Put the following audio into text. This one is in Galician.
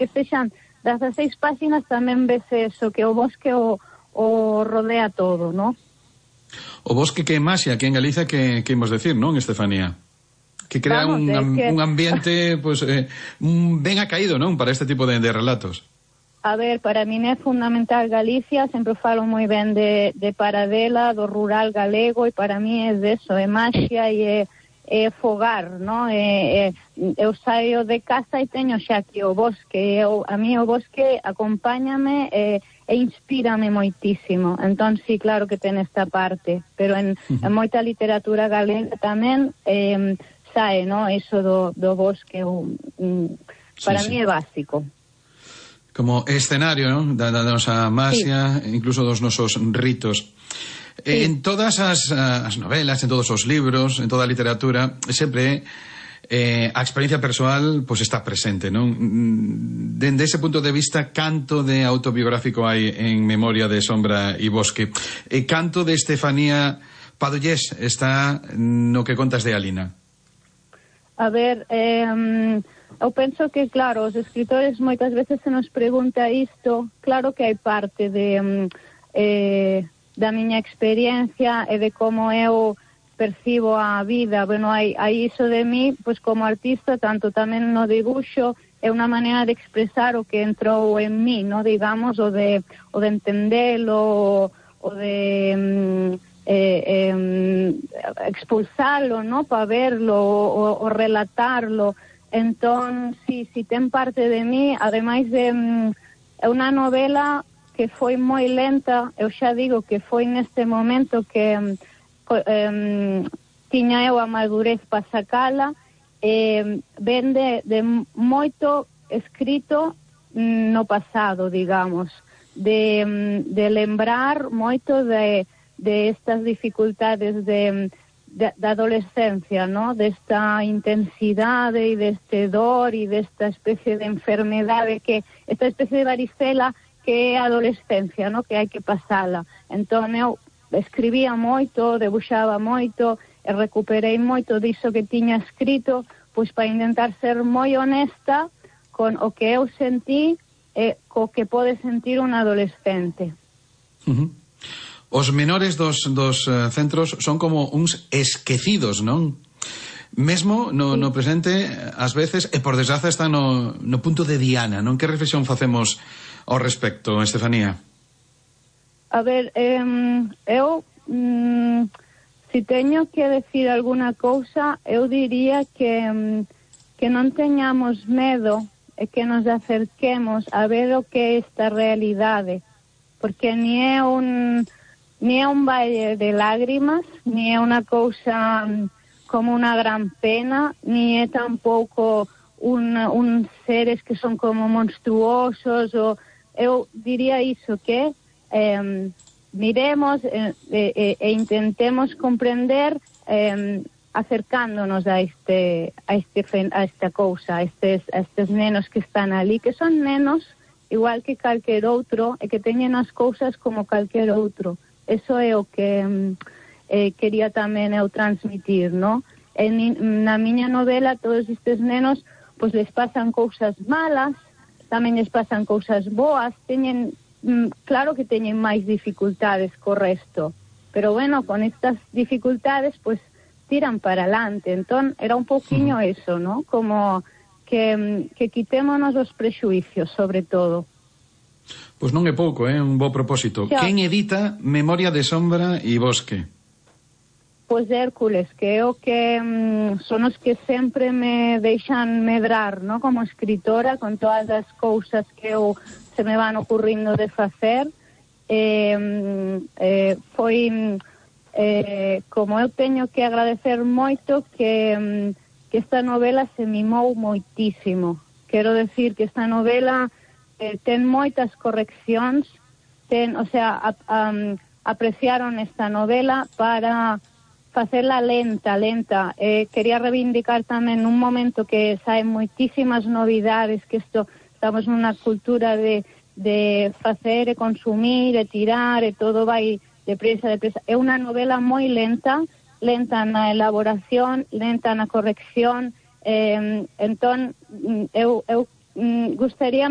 aunque sexan 16 páxinas, tamén ves eso, que o bosque o rodea todo, ¿no? O bosque que é maxia, que en Galicia, que imos decir, non, Estefanía? Que crea un ambiente pues, ben acaído, non, para este tipo de relatos. A ver, para min é fundamental Galicia, sempre falo moi ben de Paradela, do rural galego, e para mí é deso, é maxia e é fogar, ¿no? Eu saio de casa e teño xa aquí o bosque, a mí o bosque acompáñame e inspírame moitísimo. Entón, sí, claro que ten esta parte, pero en moita literatura galega tamén sae, ¿no? Eso do bosque, para mí é básico. Como escenario, non? Da nosa maxia, incluso dos nosos ritos. En todas as novelas, en todos os libros, en toda a literatura, sempre a experiencia persoal pues está presente, non? Dende ese punto de vista, canto de autobiográfico hai en Memoria de sombra e bosque? Canto de Estefanía Padollés está no que contas de Alina? A ver, eu penso que, claro, os escritores moitas veces se nos pregunta isto, claro que hai parte da miña experiencia e de como eu percibo a vida. Bueno, hai iso de mí, pois como artista, tanto tamén no dibuixo, é unha maneira de expresar o que entrou en mí, no, digamos, o de entendelo, o de expulsalo, no, para verlo, o relatarlo. Entón, si ten parte de mí, ademais de unha novela que foi moi lenta, eu xa digo que foi neste momento que tiña eu a madurez para sacala, ven de moito escrito no pasado, digamos, de lembrar moito de estas dificultades da adolescencia, ¿no? Desta intensidade e deste dor e desta especie de enfermedade, esta especie de varicela que é a adolescencia, ¿no? Que hai que pasala. Entón eu escribía moito, debuxaba moito e recuperei moito diso que tiña escrito, pois para intentar ser moi honesta con o que eu sentí e co que pode sentir un adolescente. Os menores dos centros son como uns esquecidos, non? Mesmo no presente, ás veces, e por desgraza está no punto de Diana, non? Que reflexión facemos ao respecto, Estefanía? A ver, eu si teño que decir alguna cousa, eu diría que non teñamos medo e que nos acerquemos a ver o que é esta realidade, porque ni é un valle de lágrimas, ni é unha cousa como unha gran pena, ni é tampouco un seres que son como monstruosos, eu diría iso, que miremos e intentemos comprender acercándonos a esta cousa, a estes nenos que están ali, que son nenos igual que calquer outro e que teñen as cousas como calquer outro. Eso é o que quería tamén eu transmitir, ¿no? Na miña novela todos estes nenos pois les pasan cousas malas, tamén les pasan cousas boas, claro que teñen máis dificultades co resto, pero bueno, con estas dificultades pois tiran para adelante. Entón era un pouquiño eso, ¿no? Como que quitémonos os prexuicios, sobre todo. Pois non é pouco, un bo propósito. Quen edita Memoria de sombra e bosque? Pois Hércules, que é o que son os que sempre me deixan medrar, ¿no? Como escritora, con todas as cousas que se me van ocurrindo de facer. Foi como eu teño que agradecer moito que esta novela se mimou moitísimo. Quero decir que esta novela ten moitas correccións, apreciaron esta novela para facela lenta. Quería reivindicar tamén un momento que saen moitísimas novidades, que estamos nunha cultura de facer e consumir e tirar e todo vai depresa. É unha novela moi lenta na elaboración, lenta na corrección, entón eu gustaría